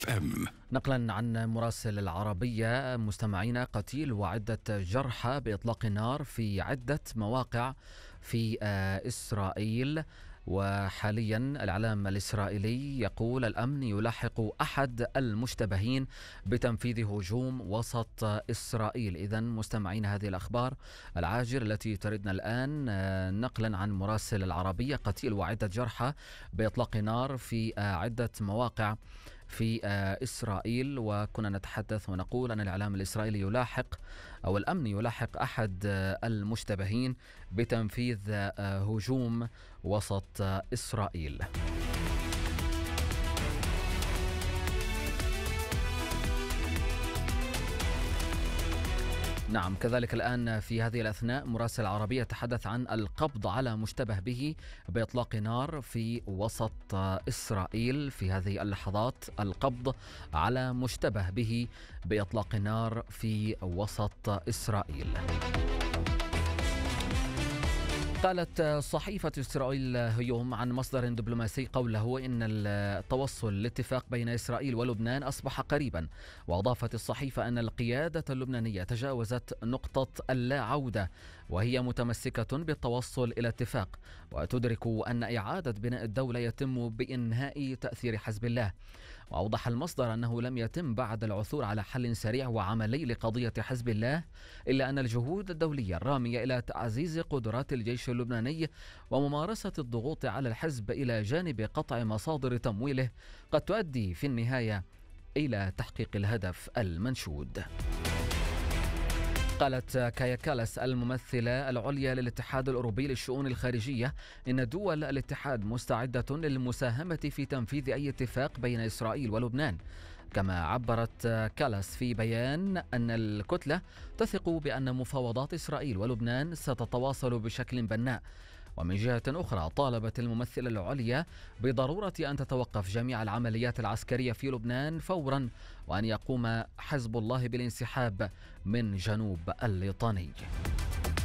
FM. نقلا عن مراسل العربية، مستمعينا، قتيل وعدة جرحى بإطلاق النار في عدة مواقع في إسرائيل. وحاليا الإعلام الإسرائيلي يقول الأمن يلاحق أحد المشتبهين بتنفيذ هجوم وسط إسرائيل. إذن مستمعين، هذه الأخبار العاجل التي تردنا الآن نقلا عن مراسل العربية: قتيل وعدة جرحى بإطلاق نار في عدة مواقع في إسرائيل. وكنا نتحدث ونقول أن الإعلام الإسرائيلي يلاحق أو الأمن يلاحق أحد المشتبهين بتنفيذ هجوم وسط إسرائيل. نعم، كذلك الآن في هذه الأثناء مراسل عربية تحدث عن القبض على مشتبه به بإطلاق نار في وسط إسرائيل. في هذه اللحظات القبض على مشتبه به بإطلاق نار في وسط إسرائيل. قالت صحيفة إسرائيل اليوم عن مصدر دبلوماسي قوله إن التوصل لاتفاق بين إسرائيل ولبنان أصبح قريبا. وأضافت الصحيفة أن القيادة اللبنانية تجاوزت نقطة اللا عودة، وهي متمسكة بالتوصل إلى اتفاق، وتدرك أن إعادة بناء الدولة يتم بإنهاء تأثير حزب الله. وأوضح المصدر أنه لم يتم بعد العثور على حل سريع وعملي لقضية حزب الله، إلا أن الجهود الدولية الرامية إلى تعزيز قدرات الجيش اللبناني وممارسة الضغوط على الحزب إلى جانب قطع مصادر تمويله قد تؤدي في النهاية إلى تحقيق الهدف المنشود. قالت كايا كالاس الممثلة العليا للاتحاد الأوروبي للشؤون الخارجية إن دول الاتحاد مستعدة للمساهمة في تنفيذ أي اتفاق بين إسرائيل ولبنان. كما عبرت كالاس في بيان أن الكتلة تثق بأن مفاوضات إسرائيل ولبنان ستتواصل بشكل بناء. ومن جهة أخرى طالبت الممثلة العليا بضرورة أن تتوقف جميع العمليات العسكرية في لبنان فورا، وأن يقوم حزب الله بالانسحاب من جنوب الليطاني.